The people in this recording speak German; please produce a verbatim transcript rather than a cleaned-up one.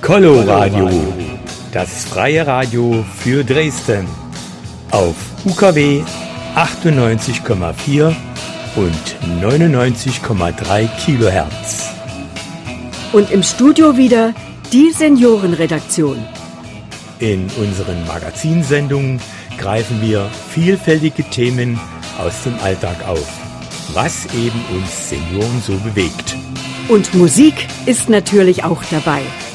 Coloradio, das freie Radio für Dresden. Auf U K W achtundneunzig Komma vier und neunundneunzig Komma drei Kilohertz. Und im Studio wieder die Seniorenredaktion. In unseren Magazinsendungen greifen wir vielfältige Themen aus dem Alltag auf, was eben uns Senioren so bewegt. Und Musik ist natürlich auch dabei.